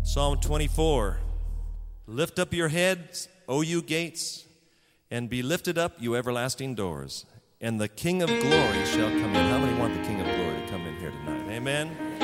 Psalm 24. Lift up your heads, O you gates, and be lifted up, you everlasting doors, and the King of glory shall come in. How many want the King of glory to come in here tonight? Amen?